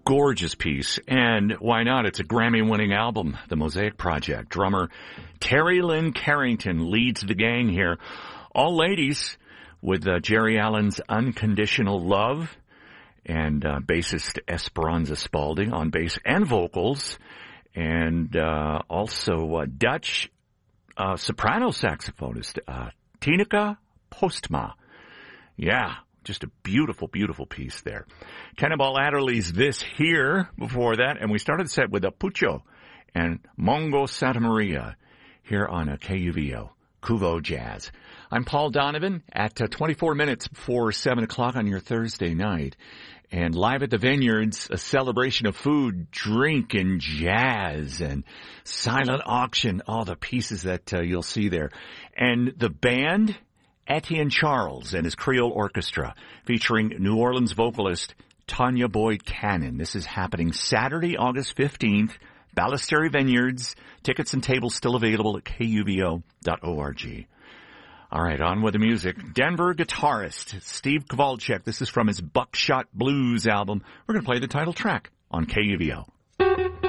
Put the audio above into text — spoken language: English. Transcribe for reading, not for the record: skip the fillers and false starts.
gorgeous piece. And why not? It's a Grammy-winning album, The Mosaic Project. Drummer Terry Lynn Carrington leads the gang here. All ladies with Jerry Allen's Unconditional Love and bassist Esperanza Spalding on bass and vocals. And also Dutch soprano saxophonist Tineke Postma. Yeah, just a beautiful, beautiful piece there. Cannonball Adderley's This Here before that, and we started the set with Pucho and Mongo Santa Maria here on KUVO, Kuvo Jazz. I'm Paul Donovan at 24 minutes before 7 o'clock on your Thursday night. And live at the Vineyards, a celebration of food, drink, and jazz, and silent auction, all the pieces that you'll see there. And the band, Etienne Charles and his Creole Orchestra, featuring New Orleans vocalist Tanya Boyd Cannon. This is happening Saturday, August 15th, Ballesteri Vineyards. Tickets and tables still available at kuvo.org. All right, on with the music. Denver guitarist Steve Kowalczyk. This is from his Buckshot Blues album. We're going to play the title track on KUVO.